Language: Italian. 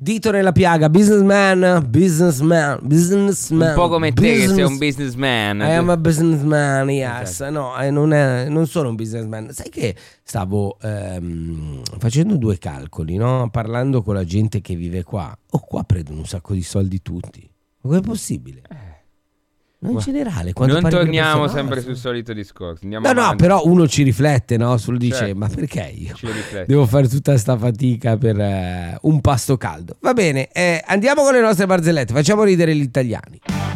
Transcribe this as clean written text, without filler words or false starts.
dito nella piaga, businessman. Un po' come te che sei un businessman. I am a businessman, yes. Esatto. No, non sono un businessman. Sai che stavo facendo due calcoli, no? Parlando con la gente che vive qua. Qua prendono un sacco di soldi tutti. Ma come è possibile? No, in generale, non torniamo sempre sul solito discorso. No, però uno ci riflette, no? Dice, certo. Ma perché io devo fare tutta sta fatica per un pasto caldo? Va bene, andiamo con le nostre barzellette, facciamo ridere gli italiani.